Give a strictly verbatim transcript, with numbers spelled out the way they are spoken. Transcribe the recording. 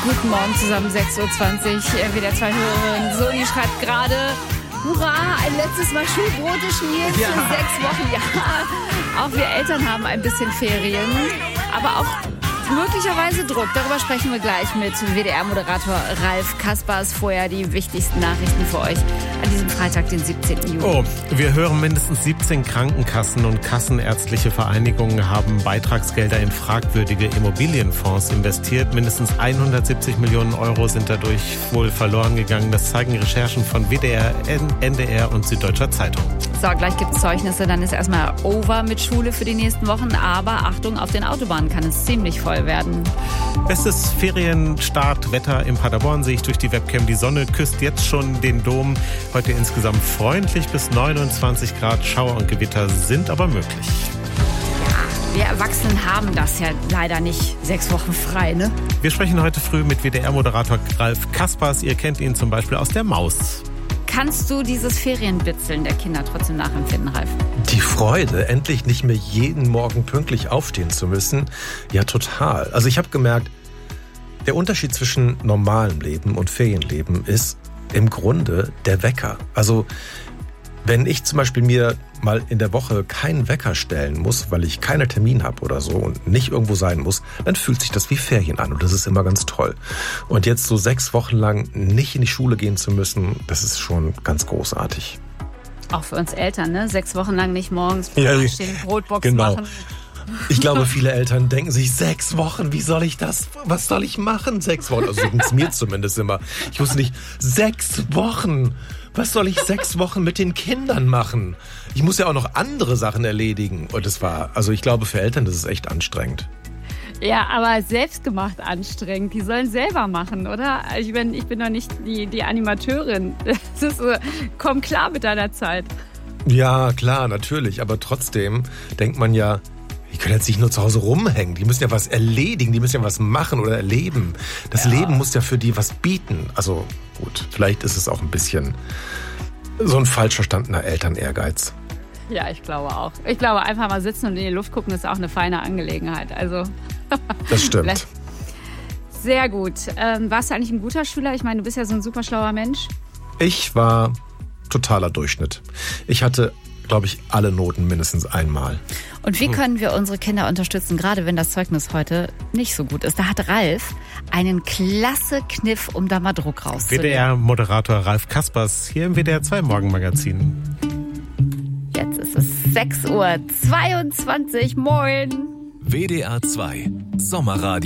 Guten Morgen zusammen, sechs Uhr zwanzig. W D R zwei Hörerin Soni schreibt gerade, hurra, ein letztes Mal Schulbrote schmieren Ja. für sechs Wochen. Ja, auch wir Eltern haben ein bisschen Ferien, aber auch möglicherweise Druck. Darüber sprechen wir gleich mit W D R-Moderator Ralf Kaspers. Vorher die wichtigsten Nachrichten für euch an diesem Freitag, den siebzehnten Juni. Oh, wir hören, mindestens siebzehn Krankenkassen und kassenärztliche Vereinigungen haben Beitragsgelder in fragwürdige Immobilienfonds investiert. Mindestens hundertsiebzig Millionen Euro sind dadurch wohl verloren gegangen. Das zeigen Recherchen von W D R, N D R und Süddeutscher Zeitung. So, gleich gibt es Zeugnisse, dann ist erstmal over mit Schule für die nächsten Wochen. Aber Achtung, auf den Autobahnen kann es ziemlich voll werden. Bestes Ferienstartwetter in Paderborn sehe ich durch die Webcam. Die Sonne küsst jetzt schon den Dom. Heute insgesamt freundlich bis neunundzwanzig Grad. Schauer und Gewitter sind aber möglich. Ja, wir Erwachsenen haben das ja leider nicht sechs Wochen frei, ne? Wir sprechen heute früh mit W D R-Moderator Ralf Kaspers. Ihr kennt ihn zum Beispiel aus der Maus. Kannst du dieses Ferienbitzeln der Kinder trotzdem nachempfinden, Ralf? Die Freude, endlich nicht mehr jeden Morgen pünktlich aufstehen zu müssen, ja total. Also ich habe gemerkt, der Unterschied zwischen normalem Leben und Ferienleben ist im Grunde der Wecker. Also wenn ich zum Beispiel mir mal in der Woche keinen Wecker stellen muss, weil ich keinen Termin habe oder so und nicht irgendwo sein muss, dann fühlt sich das wie Ferien an und das ist immer ganz toll. Und jetzt so sechs Wochen lang nicht in die Schule gehen zu müssen, das ist schon ganz großartig. Auch für uns Eltern, ne? Sechs Wochen lang nicht morgens Ja, stehen, Brotbox genau. machen. Ich glaube, viele Eltern denken sich, sechs Wochen, wie soll ich das, was soll ich machen, sechs Wochen? Also so ging es mir zumindest immer. Ich wusste nicht, sechs Wochen, was soll ich sechs Wochen mit den Kindern machen? Ich muss ja auch noch andere Sachen erledigen. Und es war, also ich glaube, für Eltern, das ist echt anstrengend. Ja, aber selbstgemacht anstrengend. Die sollen selber machen, oder? Ich bin, ich bin doch nicht die, die Animateurin. Das ist so, komm klar mit deiner Zeit. Ja, klar, natürlich. Aber trotzdem denkt man ja, die können jetzt nicht nur zu Hause rumhängen. Die müssen ja was erledigen, die müssen ja was machen oder erleben. Das Ja. Leben muss ja für die was bieten. Also gut, vielleicht ist es auch ein bisschen so ein falsch verstandener Elternehrgeiz. Ja, ich glaube auch. Ich glaube, einfach mal sitzen und in die Luft gucken ist auch eine feine Angelegenheit. Also Das stimmt. sehr gut. Ähm, warst du eigentlich ein guter Schüler? Ich meine, du bist ja so ein super schlauer Mensch. Ich war totaler Durchschnitt. Ich hatte, glaube ich, alle Noten mindestens einmal. Und wie können wir unsere Kinder unterstützen, gerade wenn das Zeugnis heute nicht so gut ist? Da hat Ralf einen klasse Kniff, um da mal Druck W rauszunehmen. D R-Moderator Ralf Kaspers hier im W D R zwei Morgenmagazin. Jetzt ist es sechs Uhr zweiundzwanzig. Moin. W D R zwei Sommerradio.